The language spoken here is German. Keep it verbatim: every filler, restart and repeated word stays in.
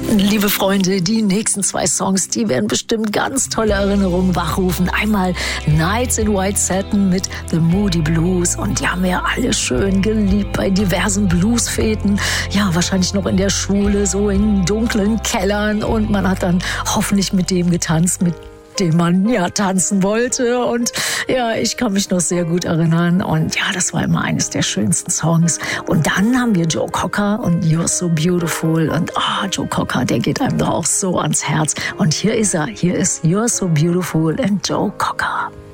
Liebe Freunde, die nächsten zwei Songs, die werden bestimmt ganz tolle Erinnerungen wachrufen. Einmal Nights in White Satin mit The Moody Blues. Und die haben wir alle schön geliebt bei diversen Bluesfäden. Ja, wahrscheinlich noch in der Schule, so in dunklen Kellern. Und man hat dann hoffentlich mit dem getanzt, mit dem man ja tanzen wollte. Und ja, ich kann mich noch sehr gut erinnern. Und ja, das war immer eines der schönsten Songs. Und dann haben wir Joe Cocker und You're So Beautiful. Und ah, oh, Joe Cocker, der geht einem doch auch so ans Herz. Und hier ist er. Hier ist You're So Beautiful and Joe Cocker.